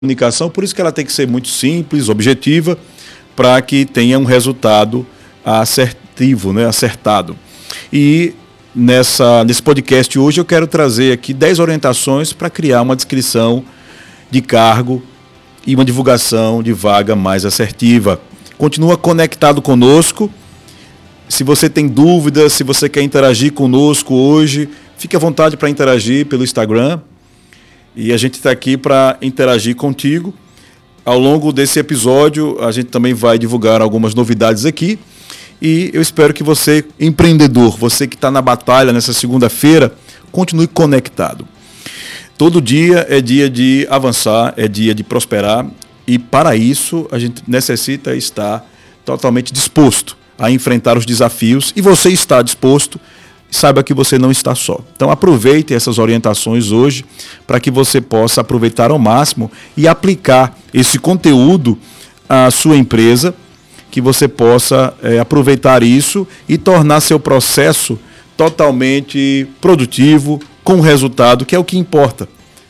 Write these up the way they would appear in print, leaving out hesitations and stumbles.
comunicação, por isso que ela tem que ser muito simples, objetiva, para que tenha um resultado assertivo, né, acertado. E nesse podcast hoje eu quero trazer aqui 10 orientações para criar uma descrição de cargo e uma divulgação de vaga mais assertiva. Continua conectado conosco. Se você tem dúvidas, se você quer interagir conosco hoje, fique à vontade para interagir pelo Instagram. E a gente está aqui para interagir contigo. Ao longo desse episódio, a gente também vai divulgar algumas novidades aqui. E eu espero que você, empreendedor, você que está na batalha nessa segunda-feira, continue conectado. Todo dia é dia de avançar, é dia de prosperar. E para isso, a gente necessita estar totalmente disposto a enfrentar os desafios. E você está disposto, saiba que você não está só. Então aproveite essas orientações hoje para que você possa aproveitar ao máximo e aplicar esse conteúdo à sua empresa, que você possa aproveitar isso e tornar seu processo totalmente produtivo, com resultado, que é o que importa.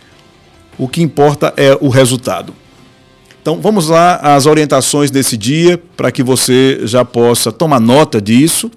O que importa é o resultado. Então vamos lá às orientações desse dia, para que você já possa tomar nota disso.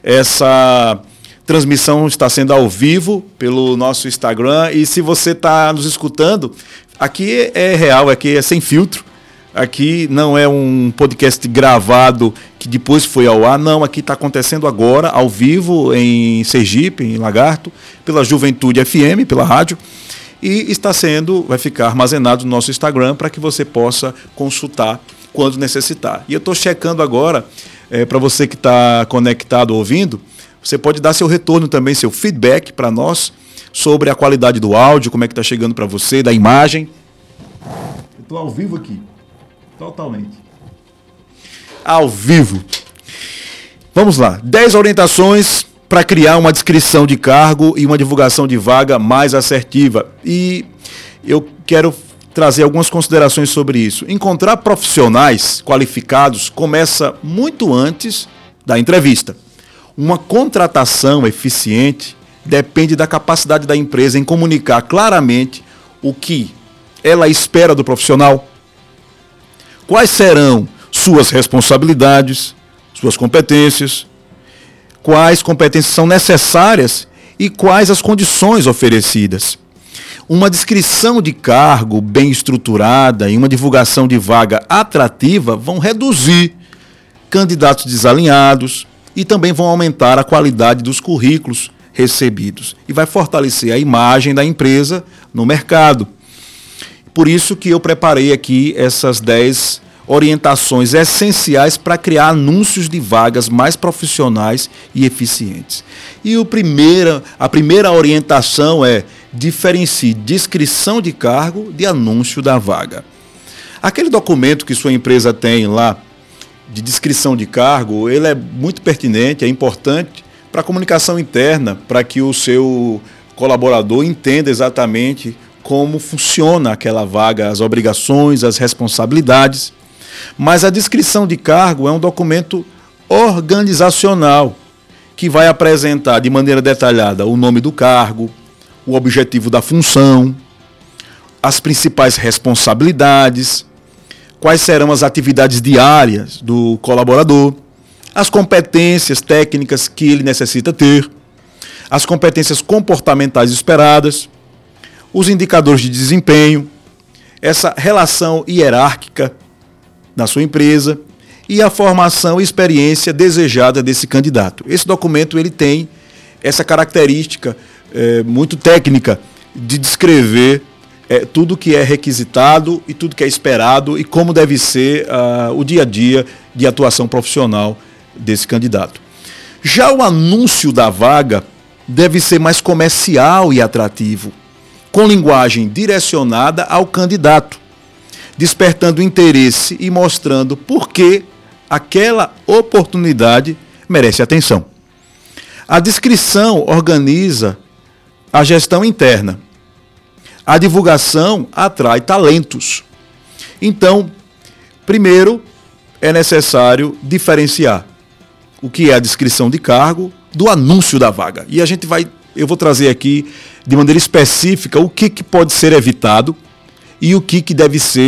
Essa transmissão está sendo ao vivo pelo nosso Instagram, e se você está nos escutando, aqui é real, aqui é sem filtro, aqui não é um podcast gravado que depois foi ao ar, não, aqui está acontecendo agora, ao vivo, em Sergipe, em Lagarto, pela Juventude FM, pela rádio, e vai ficar armazenado no nosso Instagram para que você possa consultar quando necessitar. E eu estou checando agora, para você que está conectado ouvindo, você pode dar seu retorno também, seu feedback para nós sobre a qualidade do áudio, como é que está chegando para você, da imagem. Eu estou ao vivo aqui, totalmente. Ao vivo. Vamos lá, 10 orientações para criar uma descrição de cargo e uma divulgação de vaga mais assertiva. E eu quero trazer algumas considerações sobre isso. Encontrar profissionais qualificados começa muito antes da entrevista. Uma contratação eficiente depende da capacidade da empresa em comunicar claramente o que ela espera do profissional, quais serão suas responsabilidades, suas competências, quais competências são necessárias e quais as condições oferecidas. Uma descrição de cargo bem estruturada e uma divulgação de vaga atrativa vão reduzir candidatos desalinhados, e também vão aumentar a qualidade dos currículos recebidos. E vai fortalecer a imagem da empresa no mercado. Por isso que eu preparei aqui essas 10 orientações essenciais para criar anúncios de vagas mais profissionais e eficientes. E a primeira orientação é: diferencie descrição de cargo de anúncio da vaga. Aquele documento que sua empresa tem lá, de descrição de cargo, ele é muito pertinente, é importante para a comunicação interna, para que o seu colaborador entenda exatamente como funciona aquela vaga, as obrigações, as responsabilidades. Mas a descrição de cargo é um documento organizacional que vai apresentar de maneira detalhada o nome do cargo, o objetivo da função, as principais responsabilidades, quais serão as atividades diárias do colaborador, as competências técnicas que ele necessita ter, as competências comportamentais esperadas, os indicadores de desempenho, essa relação hierárquica na sua empresa e a formação e experiência desejada desse candidato. Esse documento ele tem essa característica muito técnica de descrever tudo que é requisitado e tudo que é esperado e como deve ser o dia a dia de atuação profissional desse candidato. Já o anúncio da vaga deve ser mais comercial e atrativo, com linguagem direcionada ao candidato, despertando interesse e mostrando por que aquela oportunidade merece atenção. A descrição organiza a gestão interna. A divulgação atrai talentos. Então, primeiro, é necessário diferenciar o que é a descrição de cargo do anúncio da vaga. E eu vou trazer aqui de maneira específica o que pode ser evitado e o que deve ser